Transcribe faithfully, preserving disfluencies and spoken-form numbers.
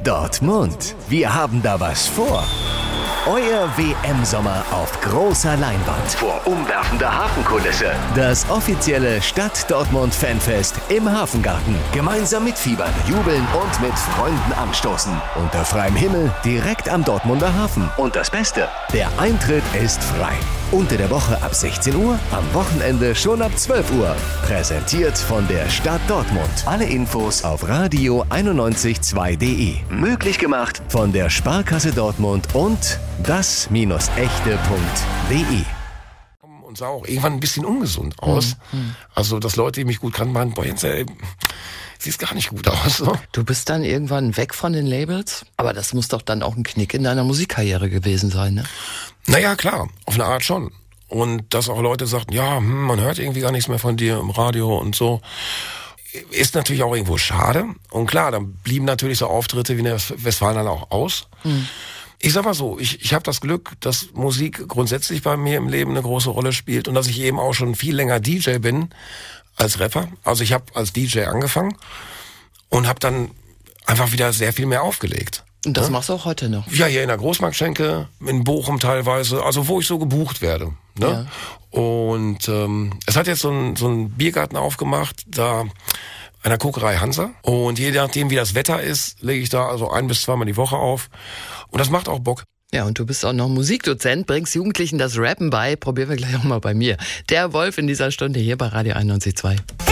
Dortmund, wir haben da was vor. Euer W M-Sommer auf großer Leinwand vor umwerfender Hafenkulisse. Das offizielle Stadt-Dortmund-Fanfest im Hafengarten. Gemeinsam mitfiebern, jubeln und mit Freunden anstoßen. Unter freiem Himmel, direkt am Dortmunder Hafen. Und das Beste, der Eintritt ist frei. Unter der Woche ab sechzehn Uhr, am Wochenende schon ab zwölf Uhr. Präsentiert von der Stadt Dortmund. Alle Infos auf radio einundneunzig Komma zwei punkt de. Möglich gemacht von der Sparkasse Dortmund und das-echte punkt de. Und sah auch irgendwann ein bisschen ungesund aus. Mhm. Also, dass Leute, die mich gut kannten, meinen, boah, Jens, ey, siehst gar nicht gut aus. So. Du bist dann irgendwann weg von den Labels, aber das muss doch dann auch ein Knick in deiner Musikkarriere gewesen sein, ne? Naja, klar, auf eine Art schon. Und dass auch Leute sagten, ja, hm, man hört irgendwie gar nichts mehr von dir im Radio und so. Ist natürlich auch irgendwo schade. Und klar, dann blieben natürlich so Auftritte wie in der Westfalenhalle auch aus. Mhm. Ich sag mal so, ich, ich habe das Glück, dass Musik grundsätzlich bei mir im Leben eine große Rolle spielt und dass ich eben auch schon viel länger D J bin als Rapper. Also ich habe als D J angefangen und habe dann einfach wieder sehr viel mehr aufgelegt. Und das ja? machst du auch heute noch? Ja, hier in der Großmarktschenke, in Bochum teilweise, also wo ich so gebucht werde. Ne? Ja. Und ähm, es hat jetzt so ein, so ein Biergarten aufgemacht, da an der Kokerei Hansa. Und je nachdem, wie das Wetter ist, lege ich da also ein- bis zweimal die Woche auf. Und das macht auch Bock. Ja, und du bist auch noch Musikdozent, bringst Jugendlichen das Rappen bei. Probieren wir gleich auch mal bei mir. Der Wolf in dieser Stunde hier bei Radio einundneunzig Komma zwei.